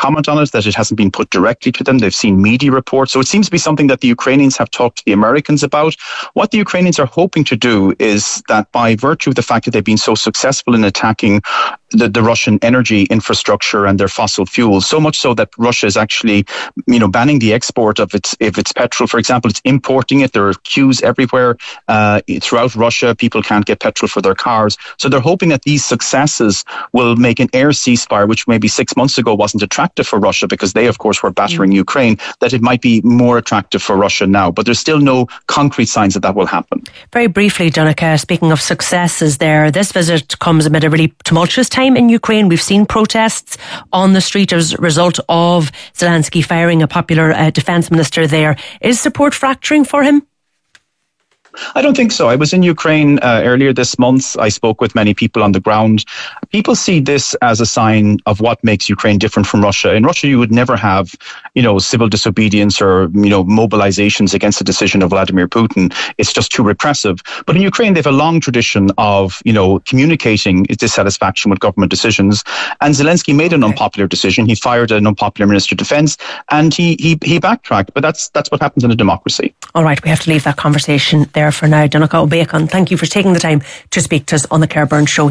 comment on it, that it hasn't been put directly to them. They've seen media reports. So it seems to be something that the Ukrainians have talked to the Americans about. What the Ukrainians are hoping to do is that by virtue of the fact that they've been so successful in attacking the Russian energy infrastructure and their fossil fuels, so much so that Russia is actually, banning the export of its petrol. For example, it's importing it. There are queues everywhere throughout Russia. People can't get petrol for their cars. So they're hoping that these successes will make an air ceasefire, which maybe 6 months ago wasn't attractive for Russia because they, of course, were battering Ukraine, that it might be more attractive for Russia now. But there's still no concrete signs that will happen. Very briefly, Donncha, speaking of successes there, this visit comes amid a really tumultuous time in Ukraine. We've seen protests on the street as a result of Zelensky firing a popular defence minister there. Is support fracturing for him? I don't think so. I was in Ukraine earlier this month. I spoke with many people on the ground. People see this as a sign of what makes Ukraine different from Russia. In Russia, you would never have, civil disobedience or, mobilizations against the decision of Vladimir Putin. It's just too repressive. But in Ukraine, they have a long tradition of, communicating dissatisfaction with government decisions. And Zelensky made an unpopular decision. He fired an unpopular minister of defense and he backtracked. But that's what happens in a democracy. All right, we have to leave that conversation there for now. Donncha O'Bacon, thank you for taking the time to speak to us on the Claire Byrne Show.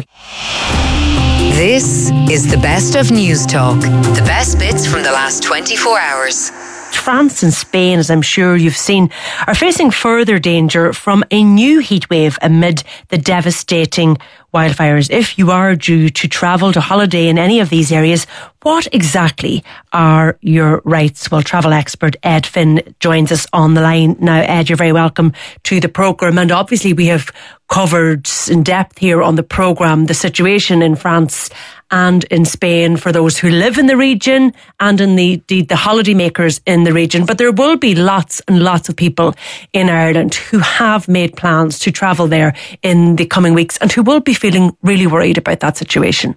This is the best of News Talk. The best bits from the last 24 hours. France and Spain, as I'm sure you've seen, are facing further danger from a new heatwave amid the devastating wildfires. If you are due to travel to holiday in any of these areas, what exactly are your rights? Well, travel expert Ed Finn joins us on the line now. Ed, you're very welcome to the programme. And obviously we have covered in depth here on the programme the situation in France and in Spain for those who live in the region and in the holidaymakers in the region. But there will be lots and lots of people in Ireland who have made plans to travel there in the coming weeks and who will be feeling really worried about that situation.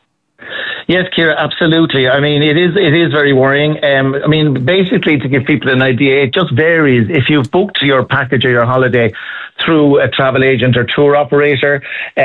Yes, Ciara, absolutely. I mean, it is very worrying. Basically, to give people an idea, it just varies. If you've booked your package or your holiday through a travel agent or tour operator,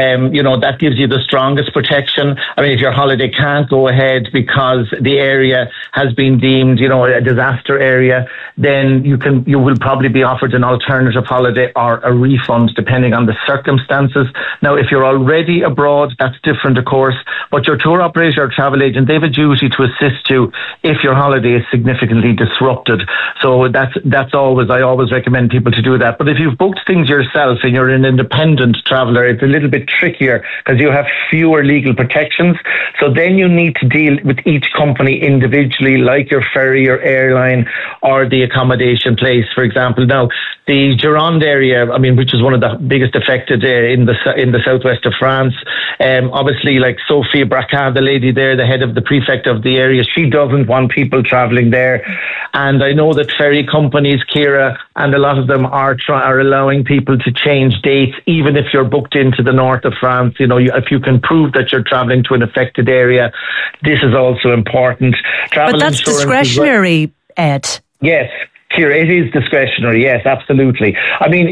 that gives you the strongest protection. I mean, if your holiday can't go ahead because the area has been deemed, a disaster area, then you will probably be offered an alternative holiday or a refund depending on the circumstances. Now, if you're already abroad, that's different, of course, but your tour operator or travel agent, they have a duty to assist you if your holiday is significantly disrupted. So I always recommend people to do that. But if you've booked things yourself and you're an independent traveller, it's a little bit trickier because you have fewer legal protections. So then you need to deal with each company individually, like your ferry or airline or the accommodation place, for example. Now, the Gironde area, which is one of the biggest affected in the southwest of France, obviously, like Sophie Braca, the lady there, the head of the prefect of the area, she doesn't want people travelling there. And I know that ferry companies, Ciara, and a lot of them are allowing people to change dates, even if you're booked into the north of France. If you can prove that you're travelling to an affected area, this is also important. But that's discretionary, Ed. Yes. Ciara, it is discretionary, yes, absolutely. I mean,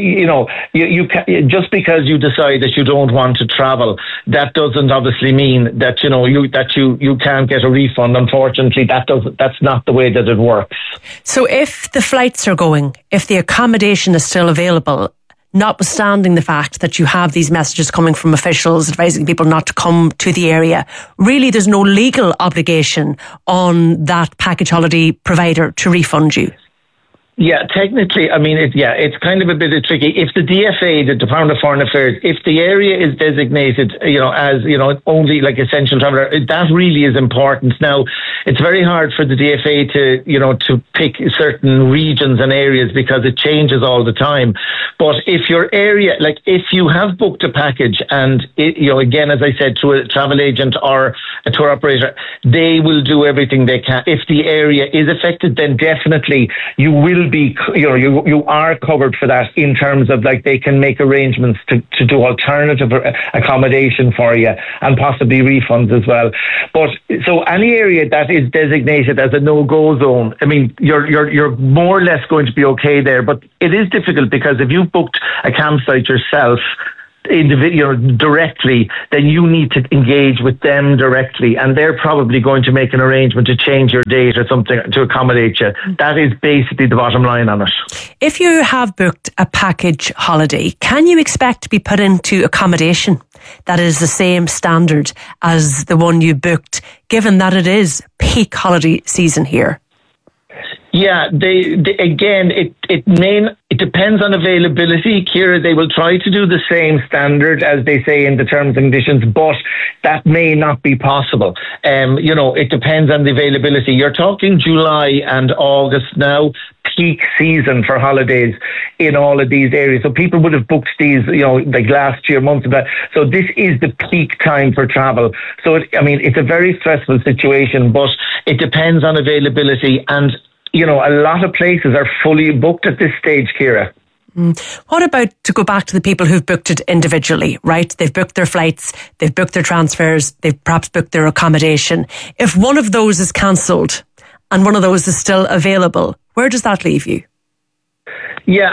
you can, just because you decide that you don't want to travel, that doesn't obviously mean that you can't get a refund. Unfortunately, that's not the way that it works. So if the flights are going, if the accommodation is still available, notwithstanding the fact that you have these messages coming from officials advising people not to come to the area, really there's no legal obligation on that package holiday provider to refund you. Yeah, technically, it's kind of a bit tricky. If the DFA, the Department of Foreign Affairs, if the area is designated, as, only like essential traveller, that really is important. Now, it's very hard for the DFA to pick certain regions and areas because it changes all the time. But if your area, like if you have booked a package and, again, as I said, through a travel agent or a tour operator, they will do everything they can. If the area is affected, then definitely you will be, you are covered for that in terms of like they can make arrangements to do alternative accommodation for you and possibly refunds as well. But so any area that is designated as a no-go zone, you're more or less going to be okay there. But it is difficult because if you've booked a campsite yourself, individual directly, then you need to engage with them directly, and they're probably going to make an arrangement to change your date or something to accommodate you. That is basically the bottom line on it. If you have booked a package holiday, can you expect to be put into accommodation that is the same standard as the one you booked, given that it is peak holiday season here? Yeah, it depends on availability, Ciara. They will try to do the same standard as they say in the terms and conditions, but that may not be possible. It depends on the availability. You're talking July and August now, peak season for holidays in all of these areas. So people would have booked these, like last year, months of that. So this is the peak time for travel. So, it's a very stressful situation, but it depends on availability. And a lot of places are fully booked at this stage, Ciara. What about, to go back to the people who've booked it individually, right? They've booked their flights, they've booked their transfers, they've perhaps booked their accommodation. If one of those is cancelled and one of those is still available, where does that leave you? Yeah,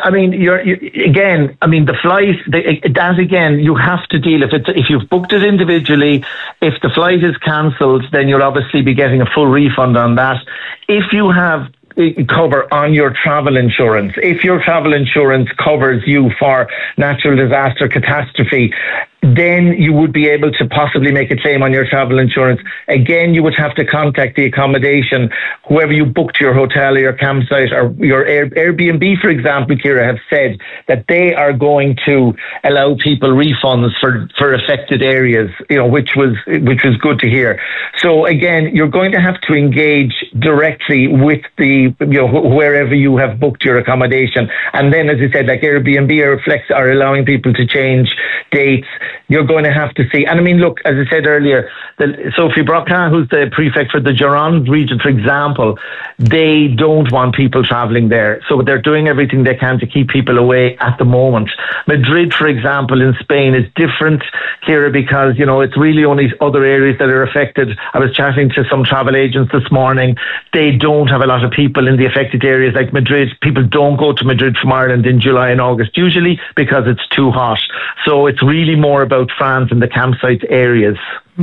the flight, that again, you have to deal. If you've booked it individually, if the flight is cancelled, then you'll obviously be getting a full refund on that. If you have cover on your travel insurance, if your travel insurance covers you for natural disaster, catastrophe, then you would be able to possibly make a claim on your travel insurance. Again, you would have to contact the accommodation, whoever you booked your hotel or your campsite or your Airbnb, for example, Ciara, have said that they are going to allow people refunds for affected areas, which was good to hear. So again, you're going to have to engage directly with the, wherever you have booked your accommodation. And then, as I said, like Airbnb or Flex are allowing people to change dates. You're going to have to see. And look, as I said earlier, Sophie Brokaw, who's the prefect for the Gironde region, for example, they don't want people travelling there. So they're doing everything they can to keep people away at the moment. Madrid, for example, in Spain is different, Ciara, because, it's really only other areas that are affected. I was chatting to some travel agents this morning. They don't have a lot of people in the affected areas like Madrid. People don't go to Madrid from Ireland in July and August, usually because it's too hot. So it's really more about France and the campsite areas.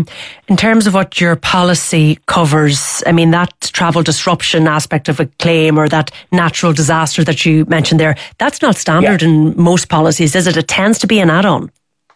In terms of what your policy covers, that travel disruption aspect of a claim or that natural disaster that you mentioned there, that's not standard in most policies, is it? It tends to be an add-on.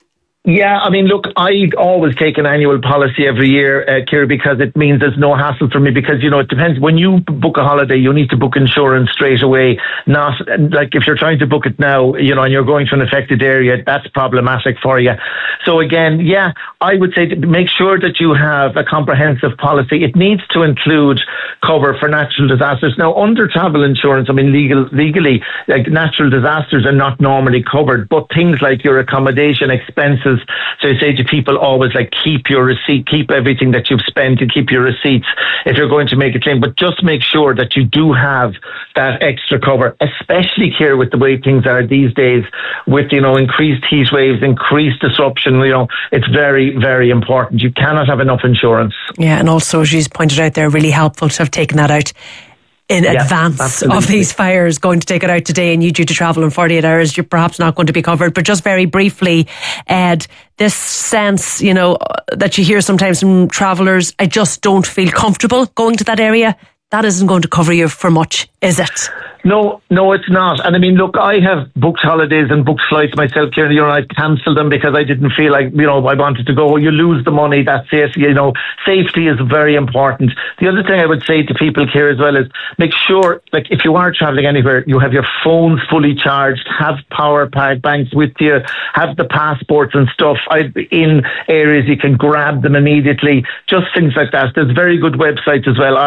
Yeah, look, I always take an annual policy every year, Ciara, because it means there's no hassle for me because, it depends. When you book a holiday, you need to book insurance straight away. Not like if you're trying to book it now, and you're going to an affected area, that's problematic for you. So again, yeah, I would say to make sure that you have a comprehensive policy. It needs to include cover for natural disasters. Now, under travel insurance, legally, like natural disasters are not normally covered, but things like your accommodation expenses. So I say to people always, keep your receipt, keep everything that you've spent and keep your receipts if you're going to make a claim. But just make sure that you do have that extra cover, especially here with the way things are these days with, increased heat waves, increased disruption. It's very, very important. You cannot have enough insurance. Yeah, and also, as you pointed out, they're really helpful to have taken that out in advance absolutely. Of these fires. Going to take it out today and you due to travel in 48 hours, you're perhaps not going to be covered. But just very briefly, Ed, this sense, that you hear sometimes from travellers, I just don't feel comfortable going to that area. That isn't going to cover you for much, is it? No, it's not. And look, I have booked holidays and booked flights myself, Ciara. I cancelled them because I didn't feel like, I wanted to go. You lose the money, that's it. Safety is very important. The other thing I would say to people, Ciara, as well is make sure, if you are travelling anywhere, you have your phones fully charged, have power banks with you, have the passports and stuff. In areas you can grab them immediately, just things like that. There's very good websites as well.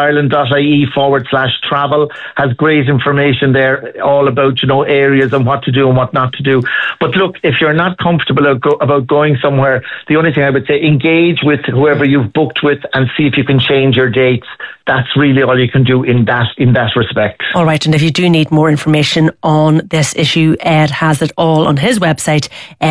Ireland.ie/travel has great information there all about areas and what to do and what not to do. But look, if you're not comfortable about going somewhere, the only thing I would say, engage with whoever you've booked with and see if you can change your dates. That's really all you can do in that respect. All right, and if you do need more information on this issue, Ed has it all on his website,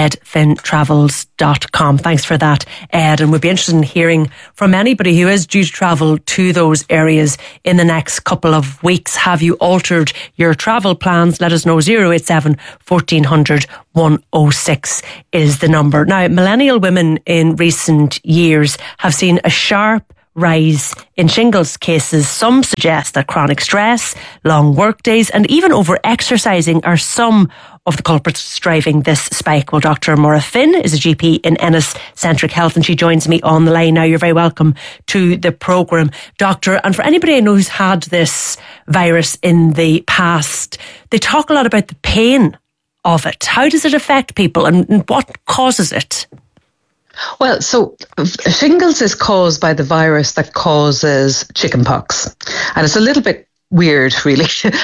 edfintravels.com. Thanks for that, Ed, and we'd be interested in hearing from anybody who is due to travel to those areas in the next couple of weeks. Have you altered your travel plans. Let us know. 087 1400 106 is the number. Now, millennial women in recent years have seen a sharp rise in shingles cases. Some suggest that chronic stress, long work days and even over-exercising are some of the culprits driving this spike. Well, Dr. Maura Finn is a GP in Ennis Centric Health and she joins me on the line now. You're very welcome to the programme, Doctor. And for anybody I know who's had this virus in the past, they talk a lot about the pain of it. How does it affect people and what causes it? Well, so shingles is caused by the virus that causes chickenpox. And it's a little bit weird, really.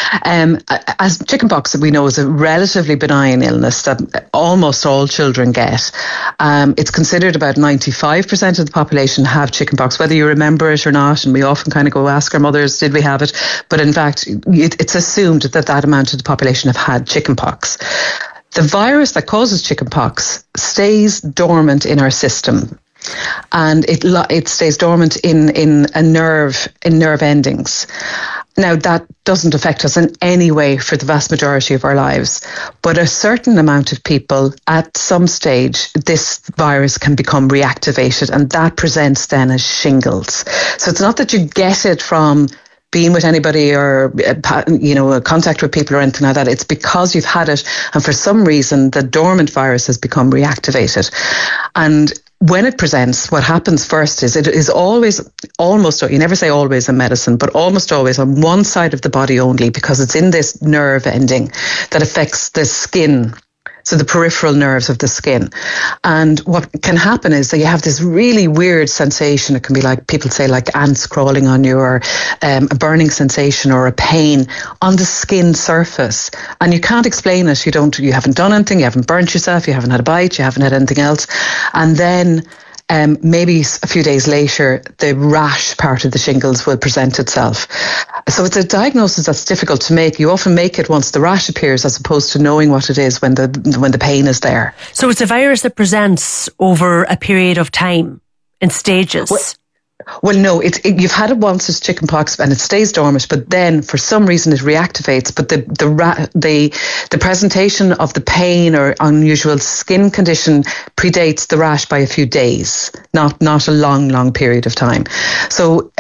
As chickenpox, we know, is a relatively benign illness that almost all children get. It's considered about 95% of the population have chickenpox, whether you remember it or not. And we often kind of go ask our mothers, did we have it? But in fact, it's assumed that amount of the population have had chickenpox. The virus that causes chickenpox stays dormant in our system, and it stays dormant in nerve endings. Now, that doesn't affect us in any way for the vast majority of our lives, but a certain amount of people at some stage, this virus can become reactivated, and that presents then as shingles. So it's not that you get it from being with anybody or, contact with people or anything like that. It's because you've had it and for some reason the dormant virus has become reactivated. And when it presents, what happens first is it is always, almost, you never say always in medicine, but almost always on one side of the body only, because it's in this nerve ending that affects the skin. So the peripheral nerves of the skin. And what can happen is that you have this really weird sensation. It can be like, people say, like ants crawling on you, or a burning sensation or a pain on the skin surface. And you can't explain it. You haven't done anything, you haven't burnt yourself, you haven't had a bite, you haven't had anything else. And then maybe a few days later, the rash part of the shingles will present itself. So it's a diagnosis that's difficult to make. You often make it once the rash appears, as opposed to knowing what it is when the pain is there. So it's a virus that presents over a period of time in stages. Well, no, you've had it once as chickenpox and it stays dormant, but then for some reason it reactivates. But the presentation of the pain or unusual skin condition predates the rash by a few days, not a long period of time. So,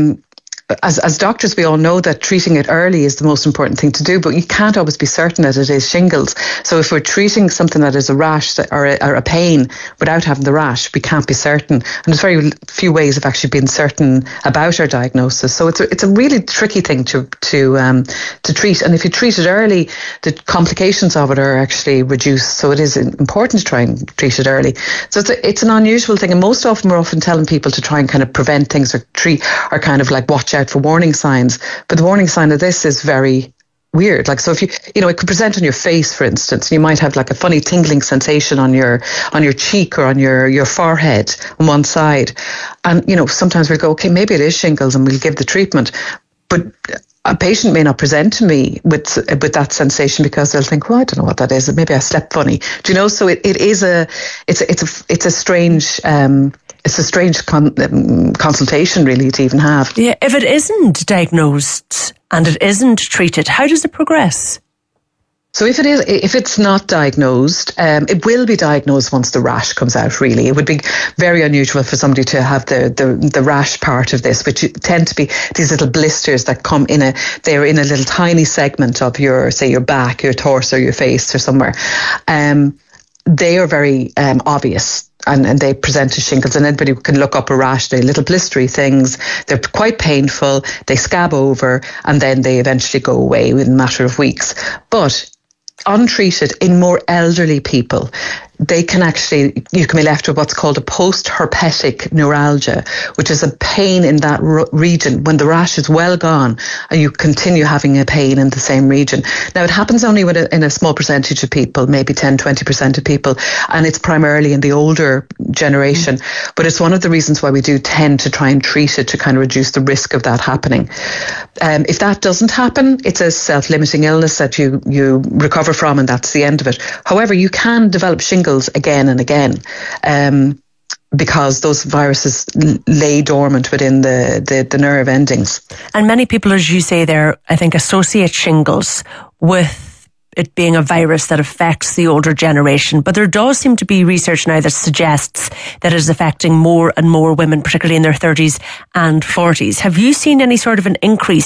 as doctors, we all know that treating it early is the most important thing to do, but you can't always be certain that it is shingles. So if we're treating something that is a rash or a pain without having the rash, we can't be certain. And there's very few ways of actually being certain about our diagnosis. So it's a really tricky thing to treat. And if you treat it early, the complications of it are actually reduced. So it is important to try and treat it early. So it's an unusual thing. And most often we're often telling people to try and kind of prevent things or treat, or kind of like watch out for warning signs. But the warning sign of this is very weird. Like, so if it could present on your face, for instance, you might have like a funny tingling sensation on your cheek or on your forehead on one side. And, sometimes we'll go, okay, maybe it is shingles and we'll give the treatment. But a patient may not present to me with that sensation because they'll think, well, I don't know what that is. Maybe I slept funny. Do you know? So it's a strange consultation really to even have. Yeah, if it isn't diagnosed and it isn't treated, how does it progress? So if it's not diagnosed, it will be diagnosed once the rash comes out, really. It would be very unusual for somebody to have the rash part of this, which tend to be these little blisters that come they're in a little tiny segment of your back, your torso, your face or somewhere. They are very obvious. And they present as shingles, and anybody can look up a rash. They're little blistery things. They're quite painful. They scab over, and then they eventually go away within a matter of weeks. But untreated in more elderly people, you can be left with what's called a post-herpetic neuralgia, which is a pain in that region when the rash is well gone and you continue having a pain in the same region. Now, it happens only in a small percentage of people, maybe 10-20% of people, and it's primarily in the older generation. But it's one of the reasons why we do tend to try and treat it to kind of reduce the risk of that happening. If that doesn't happen, it's a self-limiting illness that you recover from, and that's the end of it. However, you can develop shingles again and again. because those viruses lay dormant within the nerve endings. And many people, as you say there, I think associate shingles with it being a virus that affects the older generation. But there does seem to be research now that suggests that it is affecting more and more women, particularly in their 30s and 40s. Have you seen any sort of an increase